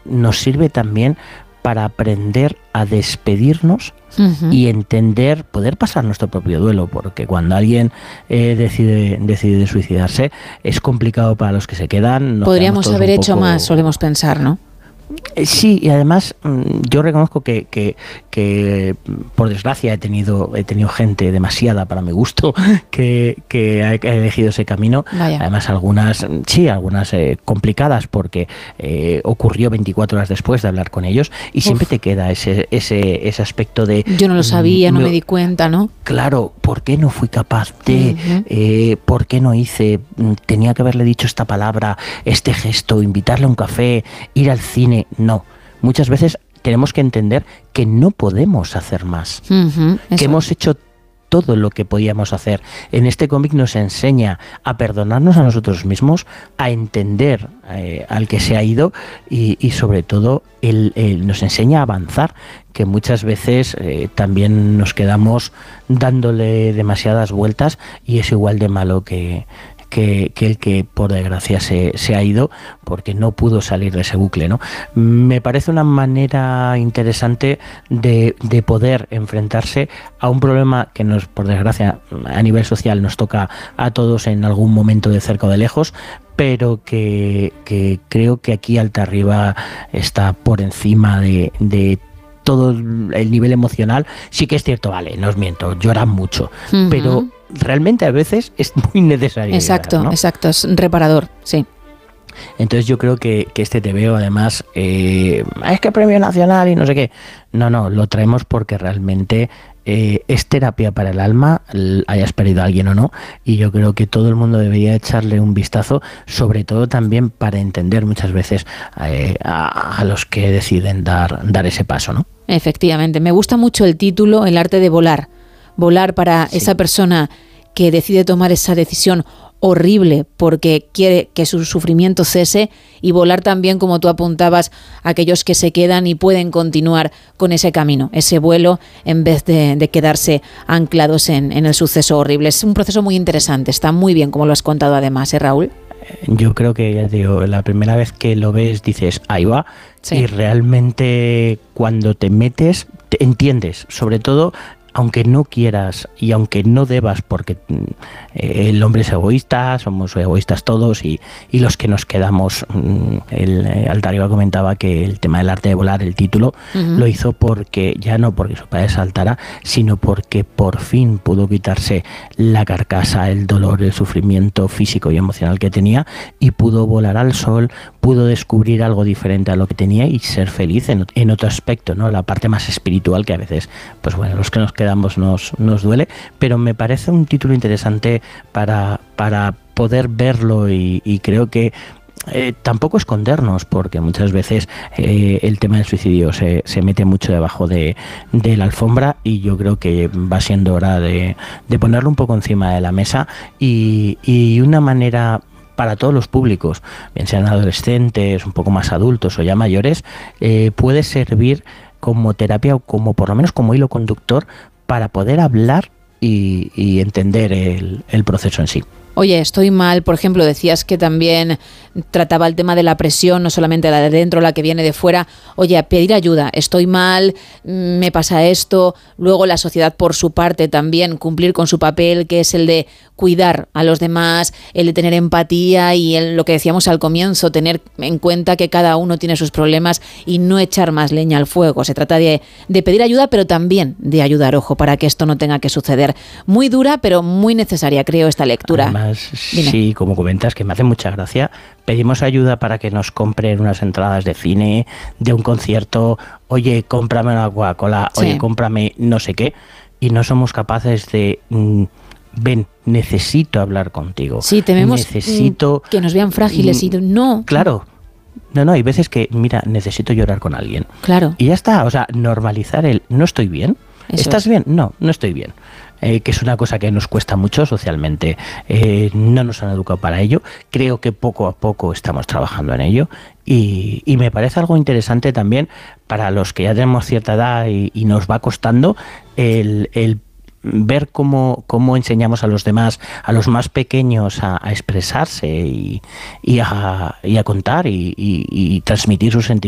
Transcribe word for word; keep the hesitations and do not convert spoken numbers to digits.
nos sirve también para aprender a despedirnos uh-huh. y entender, poder pasar nuestro propio duelo, porque cuando alguien eh, decide, decide suicidarse, es complicado para los que se quedan. Podríamos haber hecho poco... más, solemos pensar, ¿no? Sí, y además yo reconozco que, que, que por desgracia he tenido he tenido gente demasiada para mi gusto que, que ha elegido ese camino. Vaya. Además algunas, sí, algunas eh, complicadas porque eh, ocurrió veinticuatro horas después de hablar con ellos y Uf. siempre te queda ese, ese, ese aspecto de... Yo no lo sabía, me, no me di cuenta, ¿no? Claro, ¿por qué no fui capaz de? Uh-huh. Eh, ¿Por qué no hice? Tenía que haberle dicho esta palabra, este gesto, invitarle a un café, ir al cine. No, muchas veces tenemos que entender que no podemos hacer más, uh-huh, que hemos hecho todo lo que podíamos hacer. En este cómic nos enseña a perdonarnos a nosotros mismos, a entender eh, al que se ha ido y, y sobre todo él, él nos enseña a avanzar, que muchas veces eh, también nos quedamos dándole demasiadas vueltas y es igual de malo que... Que, que el que por desgracia se, se ha ido porque no pudo salir de ese bucle, ¿no? Me parece una manera interesante de, de poder enfrentarse a un problema que nos, por desgracia, a nivel social nos toca a todos en algún momento de cerca o de lejos, pero que, que creo que aquí Alta Arriba está por encima de, de todo el nivel emocional. Sí que es cierto, vale, no os miento, lloran mucho, uh-huh. pero realmente a veces es muy necesario. Exacto, llorar, ¿no? exacto, es reparador, sí. Entonces yo creo que, que este T V O además, eh, es que premio nacional y no sé qué. No, no, lo traemos porque realmente eh, es terapia para el alma, hayas perdido a alguien o no, y yo creo que todo el mundo debería echarle un vistazo, sobre todo también para entender muchas veces eh, a, a los que deciden dar, dar ese paso, ¿no? Efectivamente, me gusta mucho el título, El arte de volar. Volar para sí. esa persona que decide tomar esa decisión horrible porque quiere que su sufrimiento cese, y volar también, como tú apuntabas, a aquellos que se quedan y pueden continuar con ese camino, ese vuelo, en vez de, de quedarse anclados en, en el suceso horrible. Es un proceso muy interesante, está muy bien como lo has contado además, ¿eh, Raúl? Yo creo que, ya te digo, la primera vez que lo ves dices, ahí va, sí. y realmente cuando te metes, te entiendes, sobre todo... aunque no quieras y aunque no debas, porque eh, el hombre es egoísta, somos egoístas todos, y, y los que nos quedamos, el eh, Alta Arriba comentaba que el tema del arte de volar, el título, uh-huh. lo hizo porque, ya no porque su padre saltara, sino porque por fin pudo quitarse la carcasa, el dolor, el sufrimiento físico y emocional que tenía, y pudo volar al sol, pudo descubrir algo diferente a lo que tenía y ser feliz en, en otro aspecto, ¿no? La parte más espiritual, que a veces, pues bueno, los que nos quedamos nos, nos duele, pero me parece un título interesante para, para poder verlo, y, y creo que eh, tampoco escondernos, porque muchas veces eh, el tema del suicidio se, se mete mucho debajo de, de la alfombra, y yo creo que va siendo hora de, de ponerlo un poco encima de la mesa, y, y una manera para todos los públicos, bien sean adolescentes, un poco más adultos o ya mayores, eh, puede servir como terapia, o como por lo menos como hilo conductor para poder hablar y, y entender el, el proceso en sí. Oye, estoy mal, por ejemplo, decías que también trataba el tema de la presión, no solamente la de dentro, la que viene de fuera. Oye, a pedir ayuda, estoy mal, me pasa esto. Luego la sociedad, por su parte, también cumplir con su papel, que es el de cuidar a los demás, el de tener empatía y el, lo que decíamos al comienzo, tener en cuenta que cada uno tiene sus problemas y no echar más leña al fuego. Se trata de, de pedir ayuda, pero también de ayudar, ojo, para que esto no tenga que suceder. Muy dura, pero muy necesaria, creo, esta lectura. Además, sí, como comentas, que me hace mucha gracia, pedimos ayuda para que nos compren unas entradas de cine, de un concierto, oye, cómprame una Coca-Cola, sí. oye, cómprame no sé qué, y no somos capaces de... Mmm, ven, necesito hablar contigo. Sí, tememos necesito, que nos vean frágiles y no. Claro. No, no, hay veces que, mira, necesito llorar con alguien. Claro. Y ya está, o sea, normalizar el no estoy bien. Eso ¿Estás es. bien? No, no estoy bien. Eh, que es una cosa que nos cuesta mucho socialmente. Eh, no nos han educado para ello. Creo que poco a poco estamos trabajando en ello. Y, y me parece algo interesante también para los que ya tenemos cierta edad y, y nos va costando el, el ver cómo, cómo enseñamos a los demás, a los más pequeños, a, a expresarse y, y, a, y a contar y, y, y transmitir sus sentimientos.